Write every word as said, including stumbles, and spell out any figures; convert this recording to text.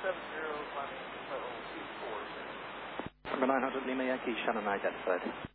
seven zero, climbing level two four. Number nine hundred Lima Yankee, Shannon identified.